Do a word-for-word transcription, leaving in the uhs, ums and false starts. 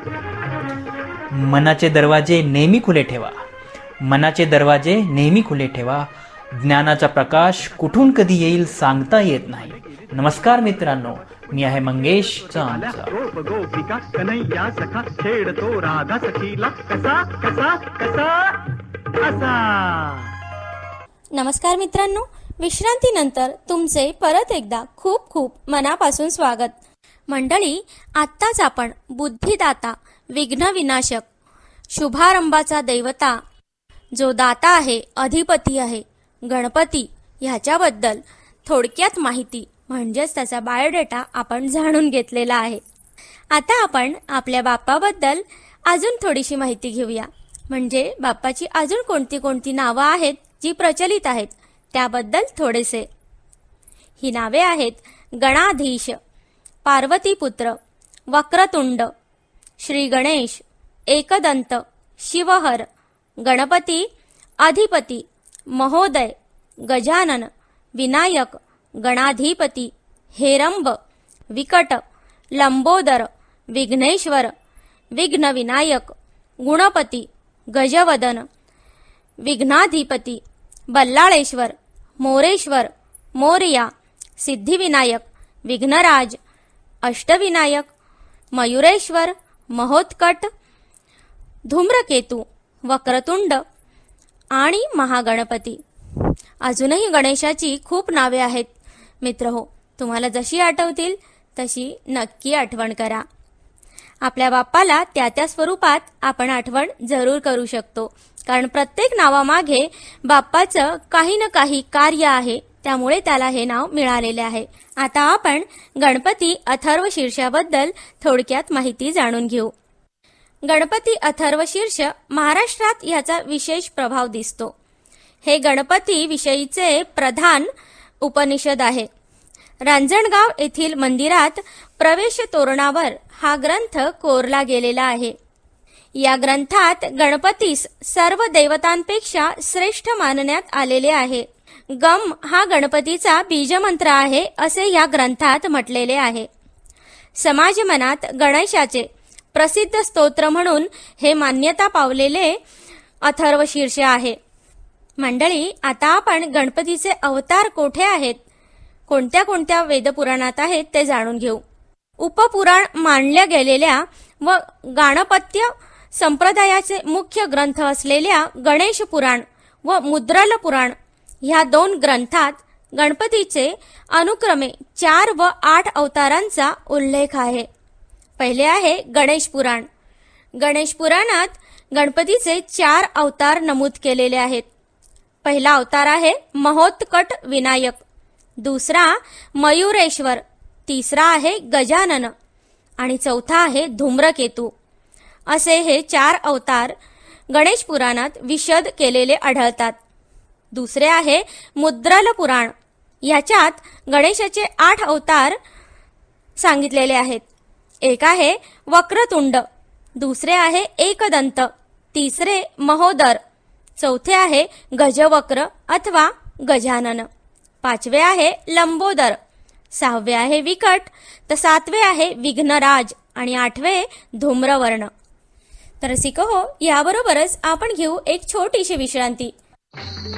मनाचे दरवाजे नेहमी खुले ठेवा. मनाचे दरवाजे नेहमी खुले ठेवा. ज्ञानाचा प्रकाश कुठून कधी येईल सांगता येत नाही. नमस्कार मित्रांनो, मी आहे मंगेश चांदचा. गोपिका कन्हैया सखा खेळतो राधा सखीला कसा कसा कसा असा. नमस्कार मित्रांनो, विश्रांतीनंतर तुमचे परत एकदा खूप खूप मनापासून स्वागत. मंडळी, आत्ताच आपण बुद्धिदाता, विघ्न विनाशक, शुभारंभाचा दैवता, जो दाता आहे, अधिपती आहे, गणपती, ह्याच्याबद्दल थोडक्यात माहिती म्हणजेच त्याचा बायोडेटा आपण जाणून घेतलेला आहे. आता आपण आपल्या बाप्पाबद्दल अजून थोडीशी माहिती घेऊया. म्हणजे बाप्पाची अजून कोणती कोणती नावं आहेत जी प्रचलित आहेत त्याबद्दल थोडेसे. ही नावे आहेत गणाधीश, पार्वतीपुत्र, वक्रतुंड, श्री गणेश, एकदंत, शिवहर, गणपती, अधिपती, महोदय, गजानन, विनायक, गणाधिपती, हेरंब, विकट, लंबोदर, विघ्नेश्वर, विघ्न विनायक, गुणपती, गजवदन, विघ्नाधिपती, बल्लाळेश्वर, मोरेश्वर, मोरया, सिद्धिविनायक, विघ्नराज, अष्टविनायक, मयुरेश्वर, महोत्कट, धूम्रकेतू, वक्रतुंड आणि महागणपती. अजूनही गणेशाची खूप नावे आहेत मित्रहो. तुम्हाला जशी आठवतील तशी नक्की आठवण करा. आपल्या बाप्पाला त्या त्या स्वरूपात आपण आठवण जरूर करू शकतो, कारण प्रत्येक नावामागे बाप्पाचं काही ना काही कार्य आहे, त्यामुळे त्याला हे नाव मिळालेले आहे. आता आपण गणपती अथर्वशीर्षाबद्दल थोडक्यात माहिती जाणून घेऊ. गणपती अथर्वशीर्ष महाराष्ट्रात याचा विशेष प्रभाव दिसतो. हे गणपती विषयीचे प्रधान उपनिषद आहे. रांजणगाव येथील मंदिरात प्रवेश तोरणावर हा ग्रंथ कोरला गेलेला आहे. या ग्रंथात गणपतीस सर्व देवतांपेक्षा श्रेष्ठ मानण्यात आलेले आहे. गम हा गणपतीचा बीजमंत्र आहे असे या ग्रंथात म्हटलेले आहे. समाजमनात गणेशाचे प्रसिद्ध स्तोत्र म्हणून हे मान्यता पावलेले अथर्वशीर्ष आहे. मंडळी, आता आपण गणपतीचे अवतार कोठे आहेत, कोणत्या कोणत्या वेदपुराणात आहेत ते जाणून घेऊ. उपपुराण मानल्या गेलेल्या व गाणपत्य संप्रदायाचे मुख्य ग्रंथ असलेल्या गणेश पुराण व मुद्रल पुराण ह्या दोन ग्रंथात गणपतीचे अनुक्रमे चार व आठ अवतारांचा उल्लेख आहे. पहिले आहे गणेश पुराण. गणेश पुराणात गणपतीचे चार अवतार नमूद केलेले आहेत. पहिला अवतार आहे महोत्कट विनायक, दुसरा मयुरेश्वर, तिसरा आहे गजानन आणि चौथा आहे धूम्रकेतू. असे हे चार अवतार गणेश पुराणात विशद केलेले आढळतात. दुसरे आहे मुद्रल पुराण. याच्यात गणेशाचे आठ अवतार सांगितलेले आहेत. एक आहे वक्रतुंड, दुसरे आहे एकदंत, तिसरे महोदर, चौथे आहे गजवक्र अथवा गजानन, पाचवे आहे लंबोदर, सहावे आहे विकट, तर सातवे आहे विघ्नराज आणि आठवे धूम्रवर्ण. तर रसिको हो, याबरोबरच आपण घेऊ एक छोटीशी विश्रांती.